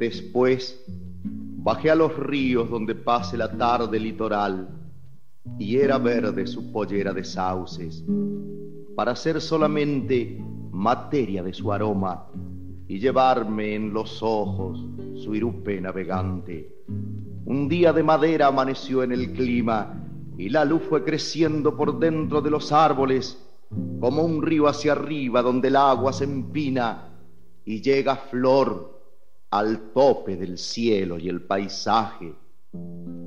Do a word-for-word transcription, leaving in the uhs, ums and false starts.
Después bajé a los ríos donde pase la tarde litoral y era verde su pollera de sauces, para ser solamente materia de su aroma y llevarme en los ojos su irupe navegante. Un día de madera amaneció en el clima y la luz fue creciendo por dentro de los árboles como un río hacia arriba donde el agua se empina y llega flor al tope del cielo y el paisaje.